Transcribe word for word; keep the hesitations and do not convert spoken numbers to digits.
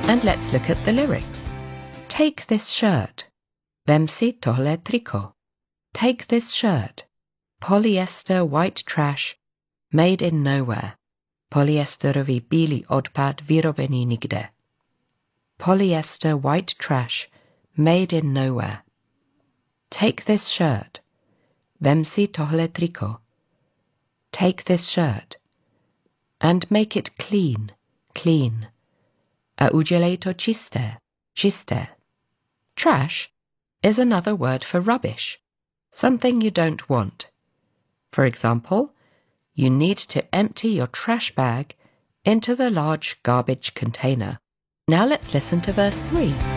And let's look at the lyrics. Take this shirt. Vem si tohle triko. Take this shirt. Polyester white trash, made in nowhere. Polyesterový bílý odpad vyrobený nikde. Polyester white trash, made in nowhere. Take this shirt. Vem si tohle triko. Take this shirt. And make it clean, clean. A udělej to čisté, čisté. Trash is another word for rubbish, something you don't want. For example, you need to empty your trash bag into the large garbage container. Now let's listen to verse three.